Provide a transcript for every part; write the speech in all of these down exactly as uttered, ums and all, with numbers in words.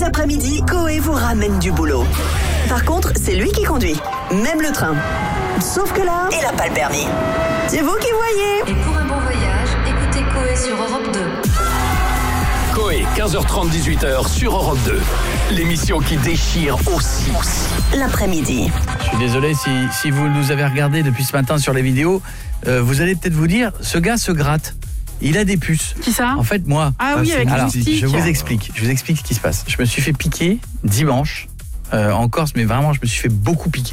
l'après-midi, Coé vous ramène du boulot. Par contre, c'est lui qui conduit, même le train. Sauf que là, il a pas le permis. C'est vous qui voyez. Et pour un bon voyage, écoutez Coé sur Europe deux. Coé, quinze heures trente, dix-huit heures sur Europe deux. L'émission qui déchire aussi. L'après-midi. Je suis désolé si, si vous nous avez regardé depuis ce matin sur les vidéos, euh, vous allez peut-être vous dire, ce gars se gratte. Il a des puces. Qui ça ? En fait, moi... Ah oui, avec alors, les moustiques. Je vous explique, je vous explique ce qui se passe. Je me suis fait piquer dimanche euh, en Corse, mais vraiment, je me suis fait beaucoup piquer.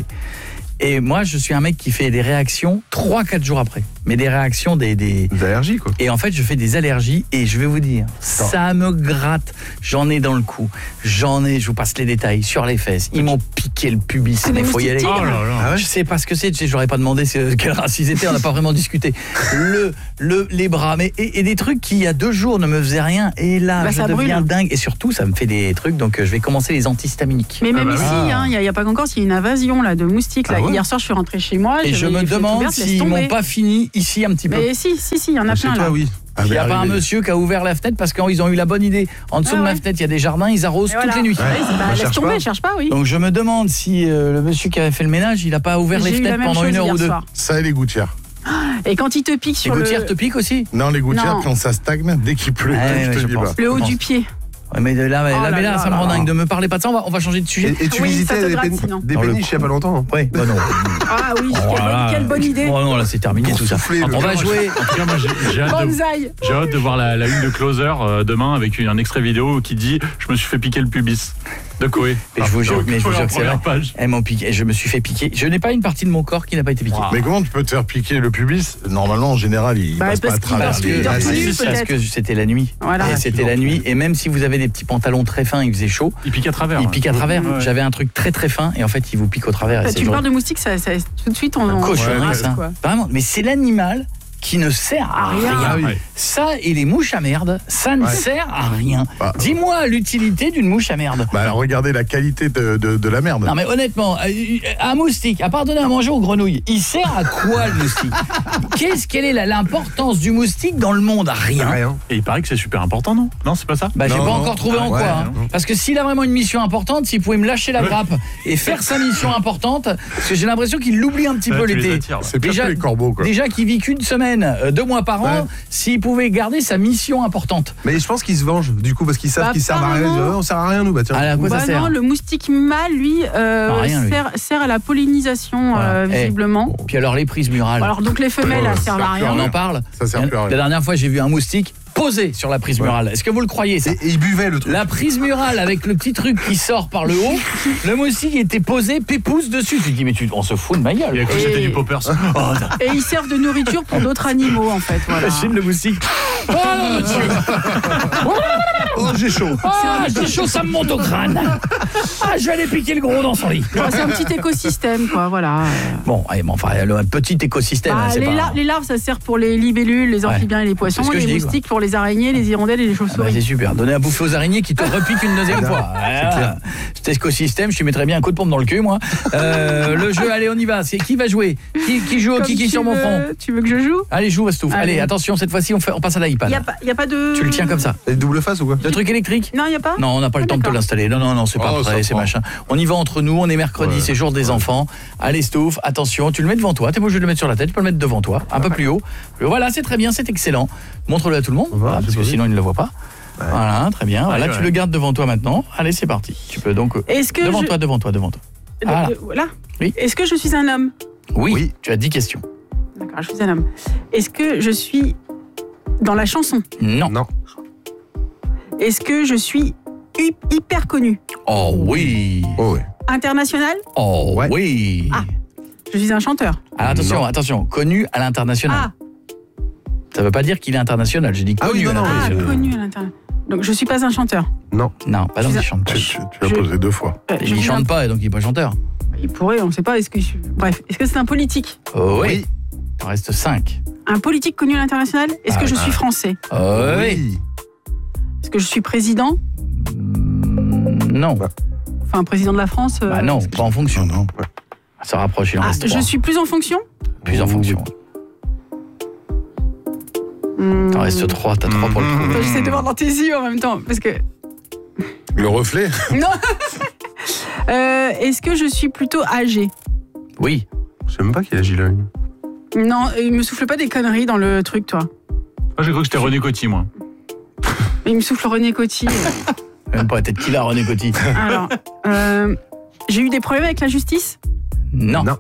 Et moi, je suis un mec qui fait des réactions trois quatre jours après. Mais des réactions, des... Des, des allergies, quoi. Et en fait, je fais des allergies et je vais vous dire, ça me gratte. J'en ai dans le cou. J'en ai, je vous passe les détails, sur les fesses. Ils m'ont piqué le pubis. C'est des Il faut y aller. moustiques. Oh là là. Ah ouais, je sais pas ce que c'est. Tu sais, je n'aurais pas demandé quelle race ils étaient. On n'a pas vraiment discuté. Le, le, les bras. Mais, et, et des trucs qui, il y a deux jours, ne me faisaient rien. Et là, bah, je ça deviens brûle. dingue. Et surtout, ça me fait des trucs. Donc, je vais commencer les antihistaminiques. Mais même Ah bah ici, il ah. n'y hein, a, a pas qu'encore, il y a une invasion là, de moustiques. Là. Ah ouais. Hier soir, je suis rentrée chez moi. Et je me les fenêtres demande ouvertes, laisse s'ils tomber. m'ont pas fini ici un petit peu. Mais si, si, si, il y en a Chez plein toi, là. oui. Il n'y a pas un monsieur qui a ouvert la fenêtre parce qu'ils ont eu la bonne idée. En dessous Ah de ma ouais. fenêtre, il y a des jardins, ils arrosent Et toutes voilà. les nuits. Ouais, bah, Bah, laisse cherche tomber, pas. cherche pas, oui. Donc je me demande si euh, le monsieur qui avait fait le ménage, il n'a pas ouvert les J'ai eu la fenêtres même pendant chose une heure hier ou deux. soir. Ça et les gouttières. Et quand il te pique Les sur le, gouttières te piquent aussi? Non, les gouttières, Non. quand ça stagne, dès qu'il pleut, Ah ouais, je te ouais, je dis pense. pas. le haut du pied. Ouais, mais là, là, Oh là, là mais là, là ça me là rend là. dingue. Ne me parlez pas de ça, on va, on va changer de sujet. Et, et tu Oui, visitais ça te des, gratte, pén- sinon. des Dans le péniches il y a pas longtemps. hein. Oui, bah non. Ah oui, Oh quelle, là là. bonne, quelle bonne idée. Oh non, là c'est terminé Pour tout ça. souffler, le On va cœur. jouer. En tout cas, moi, j'ai, j'ai, hâte de, Bonsaï. j'ai hâte de voir la, la une de Closer euh, demain avec une, un extrait vidéo qui dit « Je me suis fait piquer le pubis » de Coé. Mais je vous jure, mais je vous jure que c'est vrai. Page. Elles m'ont piqué. Je me suis fait piquer. Je n'ai pas une partie de mon corps qui n'a pas été piquée. Wow. Mais comment tu peux te faire piquer le pubis? Normalement, en général, il Bah, passe pas parce à qu'il- travers parce qu'il les... dort Ah, plus si, nu, si, Parce peut-être. que c'était la nuit. Voilà. Et c'était la nuit. Et même si vous avez des petits pantalons très fins, il faisait chaud. Il pique à travers. Il ouais. pique à travers. Ouais. J'avais un truc très très fin et en fait il vous pique au travers. Et Bah, c'est tu me genre- parles de moustiques, ça, ça, tout de suite on un on cochonnerie, rase, ça. quoi. Vraiment. Mais c'est l'animal qui ne sert à rien. Ah oui. Ouais. Ça et les mouches à merde, ça ne Ouais. sert à rien. Bah, Dis-moi l'utilité d'une mouche à merde. Bah, alors, regardez la qualité de, de, de la merde. Non mais honnêtement, euh, un moustique, à part donner à manger aux grenouilles, il sert à quoi le moustique? Qu'est-ce quelle est la- l'importance du moustique dans le monde? Rien. Rien. Et il paraît que c'est super important, non? Non, c'est pas ça? Bah j'ai Non, pas non. encore trouvé en Ouais, quoi hein. non. Parce que s'il a vraiment une mission importante, s'il pouvait me lâcher la grappe et faire sa mission importante, parce que j'ai l'impression qu'il l'oublie un petit Ouais, peu tu les l'été. attires, ouais. C'est pire Déjà- que les corbeaux, quoi. Déjà qu'il vit qu'une semaine, euh, deux mois par an, Ouais. s'il pouvait garder sa mission importante. Mais je pense qu'ils se vengent, du coup, parce qu'ils savent Bah, qu'ils servent à rien. Ils disent, apparemment- ouais, on sert à rien, nous. Bah, tiens. Ah, à quoi Bah ça sert? non, le moustique mâle, lui, euh, Bah, rien, lui. Sert, sert à la pollinisation, Voilà. euh, Eh. visiblement. Puis alors les prises murales. Alors donc les femelles, Ouais, elles ça servent sert à plus à rien. On rien. en parle. Ça sert plus à rien. La dernière fois, j'ai vu un moustique posé sur la prise murale. Est-ce que vous le croyez ça? Et, et ils buvaient le truc. La prise murale avec le petit truc qui sort par le haut, le moustique était posé pépouze dessus. Tu te dis mais tu, on se fout de ma Il a gueule. cru que c'était Et- du poppers. Oh, Et ils servent de nourriture pour d'autres animaux, en fait. Voilà. Imagine le moustique. Oh non, monsieur. Oh, j'ai chaud. Ah, j'ai chaud, ça me monte au crâne. Ah, je vais aller piquer le gros dans son lit. Bah, c'est un petit écosystème, quoi, voilà. Bon, allez, bon enfin, le petit écosystème, Bah, hein, c'est les, pas... lar- les larves, ça sert pour les libellules, les amphibiens et les poissons. C'est ce que Les je dis, moustiques pour les araignées, les hirondelles et les Ah bah, chauves-souris. c'est super, donner à bouffer aux araignées qui te repiquent une deuxième fois. Voilà. Cet écosystème, je te mettrais bien un coup de pompe dans le cul, moi. Euh, le jeu, allez, on y va. C'est qui va jouer? Qui, qui joue au Comme kiki tu sur mon veux- front? Tu veux que je joue? Allez, joue, Vastouf. Allez. Allez. attention, cette fois-ci, on, fait, on passe à l'iPad. Il n'y a, pas- y a pas de... Tu le tiens comme ça. Et double face ou quoi? Le truc électrique? Non, il n'y a pas? Non, on n'a pas le Ah, temps de te d'accord. l'installer. Non, non, non, c'est pas Oh, prêt, ça c'est prend. machin. On y va entre nous, on est mercredi, Ouais. c'est jour des enfants. Allez, Stouff, attention, tu le mets devant toi. T'es pas obligé de le mettre sur la tête, tu peux le mettre devant toi, un peu plus haut. Voilà, c'est très bien, c'est excellent. Montre-le à tout le monde, On va, voilà, j'ai parce pas que vu. sinon il ne le voit pas. Voilà, très bien. Voilà, ouais. tu le gardes devant toi maintenant. Allez, c'est parti. Tu peux donc... euh, Est-ce que devant je... toi, devant toi, devant toi. de- Voilà. de- voilà. Oui. Est-ce que je suis un homme? Oui, Oui. tu as dix questions. D'accord, je suis un homme. Est-ce que je suis dans la chanson? Non. Non. Est-ce que je suis hu- hyper connu? Oh oui. Oh, ouais. International? Oh Ouais. oui. Ah. Je suis un chanteur. Alors, attention, Non. attention, connu à l'international. Ah, Ça veut pas dire qu'il est international, j'ai dit Ah oui, connu non, à non, ah l'international. connu à l'international. Donc je suis pas un chanteur. Non. Non, pas dans Je les suis chante pas. Tu, tu, tu l'as Je- posé deux fois. Euh, je Il suis chante un- pas et donc il est pas chanteur. Il pourrait, on sait pas. Est-ce que je suis... Bref, est-ce que c'est un politique? Oh oui. Il en reste cinq. Un politique connu à l'international? Est-ce Ah, que je ah. suis français? Oh oui. Est-ce que je suis président? Mm, Non. Bah. Enfin, président de la France? euh, Bah non, est-ce que pas en fonction. Non, non. Ça rapproche, il en Ah, reste je trois. suis plus en fonction? Plus en fonction. Hmm. Il en reste trois, t'as trois pour le Attends, trouver. J'essaie de voir dans tes yeux en même temps, parce que... Le reflet. Non. Euh, Est-ce que je suis plutôt âgée? Oui. Je sais même pas qui agit là. Non, il me souffle pas des conneries dans le truc, toi. Moi, j'ai cru que c'était René Coty, moi. Il me souffle René Coty. Même pas la tête qu'il a, René Coty. Alors, euh, j'ai eu des problèmes avec la justice? Non. Non.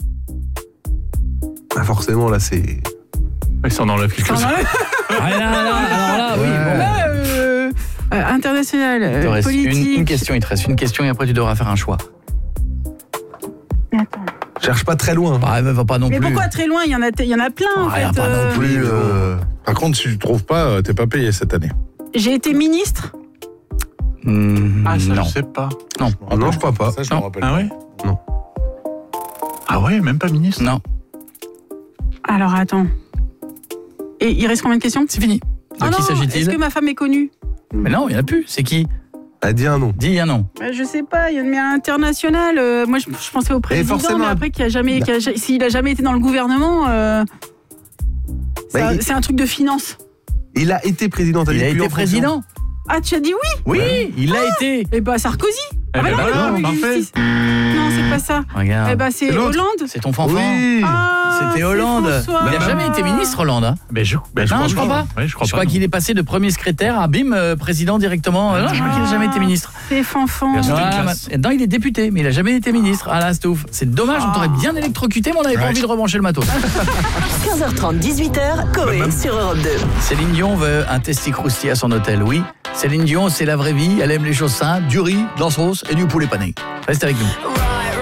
Ah, forcément, là, c'est. Ouais, ça en enlève quelque chose. Ah, là, là, alors là, oui. Ouais. Bon. Là, euh, euh, international, Il te euh, reste une, politique. une question, il te reste une question et après tu devras faire un choix. Attends. Cherche pas très loin. Ah, mais va pas non Mais plus. pourquoi très loin? Il y en a, il y en a plein, en Ah, il y a fait. pas non euh. plus. euh, Par contre, si tu trouves pas, euh, t'es pas payé cette année. J'ai été ministre? Mmh, Ah, ça, non. je sais pas. Non. Ah non, je crois pas. Ça, je Non. me rappelle Ah pas. ouais Non. Ah ouais, même pas ministre. Non. Alors, attends. Et il reste combien de questions? C'est fini. De Ah qui non, s'agit-il? est-ce que ma femme est connue? Mais non, il n'y en a plus. C'est qui? Ah, dis un nom. Dis un nom. Bah, je sais pas, il y a une mais international. euh, moi, je, je pensais au président, forcément. mais après, qu'il a jamais, qu'il a ja- s'il a jamais été dans le gouvernement, euh, c'est Bah, un- il- c'est un truc de finance. Il a été président. t'as Il dit a plus été en fonction. président. Ah, tu as dit oui? Oui, il l'a été. Eh bah, Sarkozy. Eh Ah, ben bah non, voilà, non, oui, parfait. justice. Non, c'est pas ça. Regarde. Eh bah, c'est C'est l'autre. Hollande. C'est ton fanfan. Oui. Ah, C'était c'est Hollande. François. Il n'a jamais été ministre, Hollande. Hein. Mais je, ben, je Non, crois je crois pas. Ouais, je crois Je pas. crois non. qu'il est passé de premier secrétaire à bim, euh, président directement. Euh, Non, je crois qu'il n'a jamais été ministre. C'est fanfan. Bien sûr. C'était Voilà, classe. maintenant, il est député, mais il n'a jamais été ministre. Ah là, c'est ouf. C'est dommage, on t'aurait bien électrocuté, mais on n'avait pas Ouais. envie de rebrancher le matos. quinze heures trente, dix-huit heures, Coé sur Europe deux. Céline Dion veut un testi croustillant à son hôtel, oui. Céline Dion, c'est la vraie vie, elle aime les choses simples, du riz, de la sauce et du poulet pané. Reste avec nous.